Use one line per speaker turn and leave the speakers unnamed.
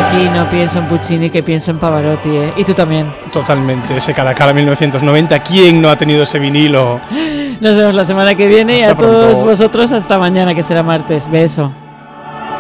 aquí no pienso en Puccini, que pienso en Pavarotti, ¿eh? Y tú también.
Totalmente, ese cara a cara 1990. ¿Quién no ha tenido ese vinilo?
Nos vemos la semana que viene.
Hasta
y a todos
pronto.
vosotros hasta mañana, que será martes. Beso.